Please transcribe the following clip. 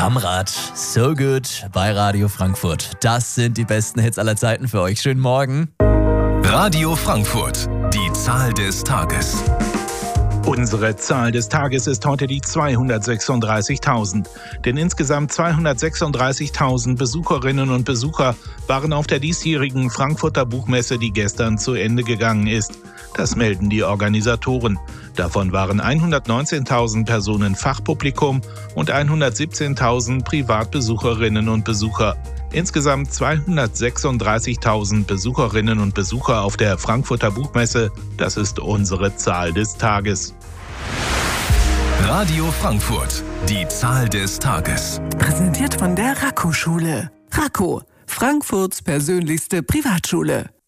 Kamerad, so good bei Radio Frankfurt. Das sind die besten Hits aller Zeiten für euch. Schönen Morgen. Radio Frankfurt, die Zahl des Tages. Unsere Zahl des Tages ist heute die 236.000. Denn insgesamt 236.000 Besucherinnen und Besucher waren auf der diesjährigen Frankfurter Buchmesse, die gestern zu Ende gegangen ist. Das melden die Organisatoren. Davon waren 119.000 Personen Fachpublikum und 117.000 Privatbesucherinnen und Besucher. Insgesamt 236.000 Besucherinnen und Besucher auf der Frankfurter Buchmesse. Das ist unsere Zahl des Tages. Radio Frankfurt, die Zahl des Tages. Präsentiert von der Raco-Schule. Raco, Frankfurts persönlichste Privatschule.